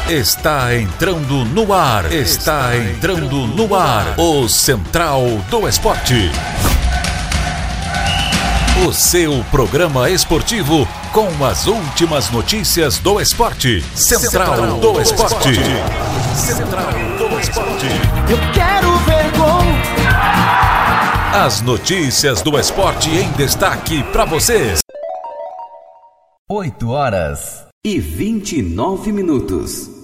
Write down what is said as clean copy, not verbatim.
Está entrando no ar. Está entrando no ar. O Central do Esporte. O seu programa esportivo com as últimas notícias do esporte. Central do Esporte. Central do Esporte. Eu quero ver gol. As notícias do esporte em destaque para vocês. 8h29.